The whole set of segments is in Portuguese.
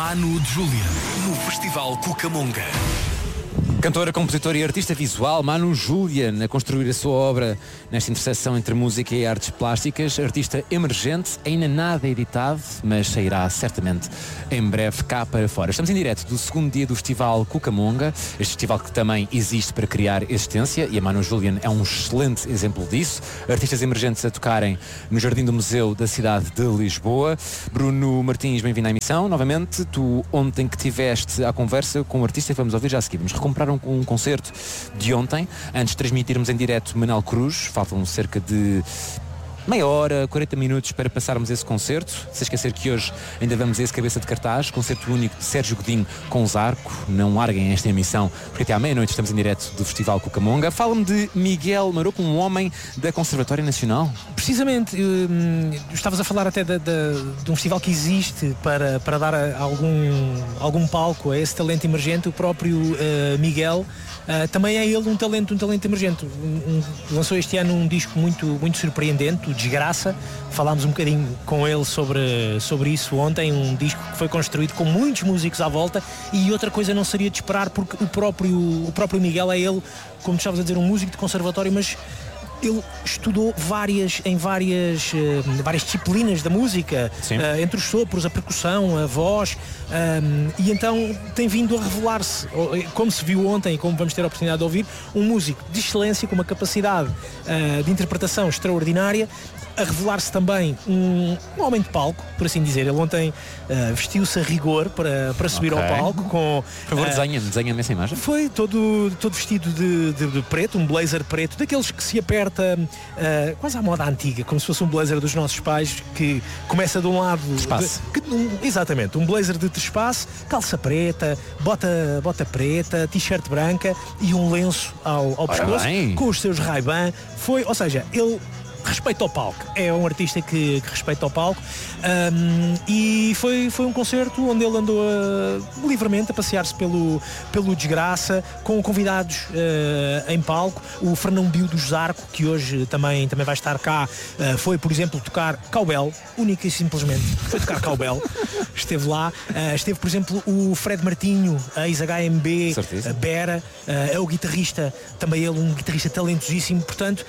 Manu de Júlia, no Festival Cucamonga. Cantora, compositora e artista visual, Manu Julian, a construir a sua obra nesta interseção entre música e artes plásticas. Artista emergente, ainda nada editado, mas sairá certamente em breve cá para fora. Estamos em direto do segundo dia do Festival Cucamonga, este festival que também existe para criar existência, e a Manu Julian é um excelente exemplo disso. Artistas emergentes a tocarem no Jardim do Museu da cidade de Lisboa. Bruno Martins, bem-vindo à emissão. Novamente, tu ontem que tiveste à conversa com o artista, vamos ouvir já a seguir. Vamos recomprar um concerto de ontem, antes de transmitirmos em direto Manel Cruz. Faltam cerca de meia hora, 40 minutos para passarmos esse concerto. Sem esquecer que hoje ainda vamos a esse cabeça de cartaz, concerto único de Sérgio Godinho com Zarco. Não larguem esta emissão, porque até à meia-noite estamos em direto do Festival Cucamonga. Fala-me de Miguel Maroco, um homem da Conservatória Nacional. Precisamente, estavas a falar até de um festival que existe para dar algum palco a esse talento emergente. O próprio Miguel também é ele um talento emergente. Lançou este ano um disco muito surpreendente, o Desgraça. Falámos um bocadinho com ele sobre isso ontem. Um disco que foi construído com muitos músicos à volta, e outra coisa não seria de esperar, porque o próprio Miguel é ele, como tu estavas a dizer, um músico de conservatório, mas ele estudou em várias disciplinas da música, entre os sopros, a percussão, a voz, e então tem vindo a revelar-se, como se viu ontem e como vamos ter a oportunidade de ouvir, um músico de excelência, com uma capacidade de interpretação extraordinária, a revelar-se também um homem de palco, por assim dizer. Ele ontem vestiu-se a rigor para subir ao palco. Por favor, desenha-me essa imagem. Foi todo vestido de preto, um blazer preto, daqueles que se aperta quase à moda antiga, como se fosse um blazer dos nossos pais, que começa de um lado... Exatamente, um blazer de trespasse, calça preta, bota preta, t-shirt branca e um lenço ao pescoço, com os seus Ray-Ban. Ou seja, ele respeita ao palco, é um artista que respeita ao palco, e foi um concerto onde ele andou livremente a passear-se pelo Desgraça, com convidados em palco. O Fernão Biu do Zarco, que hoje também vai estar cá, foi, por exemplo, tocar cowbell, única e simplesmente foi tocar cowbell. Esteve lá. Esteve, por exemplo, o Fred Martinho, ex-HMB, Bera, é o guitarrista, também ele um guitarrista talentosíssimo. Portanto,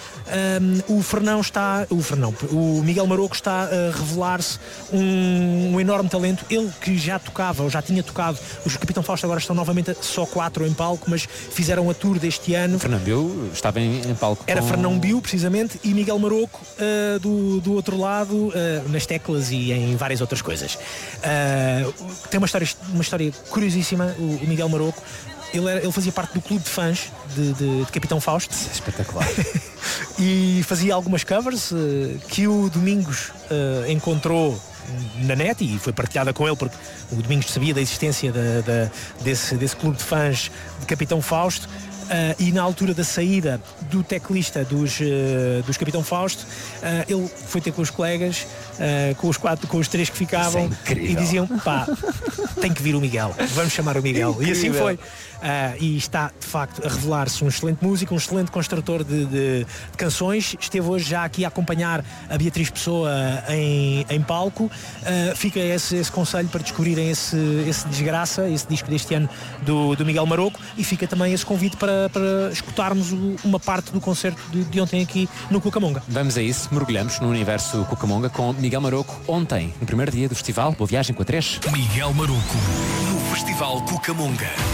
o Miguel Maroco está a revelar-se um enorme talento. Ele que já tocava, ou já tinha tocado, os Capitão Fausto agora estão novamente só 4 em palco, mas fizeram a tour deste ano. Fernão Biu estava em palco. Era Fernão Biu, precisamente, e Miguel Maroco do outro lado, nas teclas e em várias outras coisas. Tem uma história curiosíssima, o Miguel Maroco. Ele fazia parte do clube de fãs de Capitão Fausto. Espetacular. E fazia algumas covers que o Domingos encontrou na net e foi partilhada com ele, porque o Domingos sabia da existência desse clube de fãs de Capitão Fausto. E na altura da saída do teclista dos Capitão Fausto, ele foi ter com os colegas, com os 3 que ficavam, e diziam: pá, tem que vir o Miguel, vamos chamar o Miguel. Incrível. E assim foi. E está de facto a revelar-se um excelente músico, um excelente construtor de canções. Esteve hoje já aqui a acompanhar a Beatriz Pessoa em palco. Fica esse conselho para descobrirem esse Desgraça, esse disco deste ano do Miguel Maroco, e fica também esse convite para escutarmos uma parte do concerto de ontem aqui no Cucamonga. Vamos a isso, mergulhamos no universo Cucamonga com Miguel Maroco ontem, no primeiro dia do festival. Boa viagem com a 3. Miguel Maroco, no Festival Cucamonga.